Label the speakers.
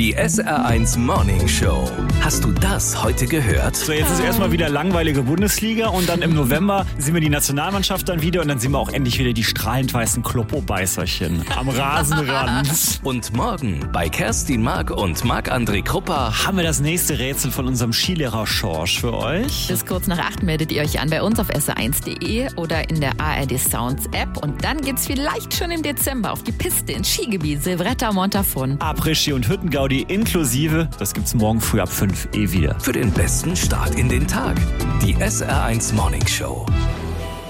Speaker 1: Die SR1 Morning Show. Hast du das heute gehört?
Speaker 2: So, jetzt ist erstmal wieder langweilige Bundesliga und dann im November sehen wir die Nationalmannschaft dann wieder und dann sehen wir auch endlich wieder die strahlend weißen Kloppo-Beißerchen am Rasenrand.
Speaker 1: Und morgen bei Kerstin Mark und Marc-André Krupper
Speaker 2: Haben wir das nächste Rätsel von unserem Skilehrer Schorsch für euch?
Speaker 3: Bis kurz nach 8 meldet ihr euch an bei uns auf sr1.de oder in der ARD Sounds App. Und dann geht's vielleicht schon im Dezember auf die Piste ins Skigebiet Silvretta-Montafon.
Speaker 2: Après-Ski und Hüttengaudi inklusive, das gibt's morgen früh ab 5 wieder.
Speaker 1: für den besten Start in den Tag. Die SR1 Morning Show.